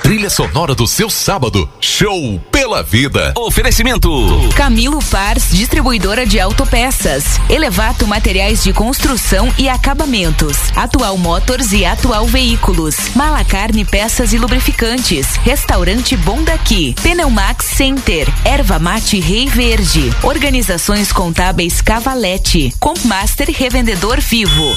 trilha sonora do seu sábado. Show pela vida. Oferecimento Camilo Pars, distribuidora de autopeças. Elevato Materiais de Construção e Acabamentos. Atual Motors e Atual Veículos. Malacarne Peças e Lubrificantes. Restaurante Bom Daqui. Pneumax Center. Erva Mate Rei Verde. Organizações Contábeis Cavalete. Compmaster Revendedor Vivo.